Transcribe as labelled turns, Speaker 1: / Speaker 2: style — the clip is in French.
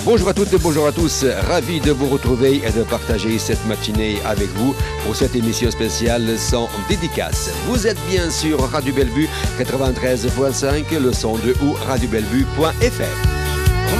Speaker 1: Bonjour à toutes et bonjour à tous. Ravi de vous retrouver et de partager cette matinée avec vous pour cette émission spéciale sans dédicace. Vous êtes bien sur Radio Bellevue 93.5, le son de ou radiobellevue.fr.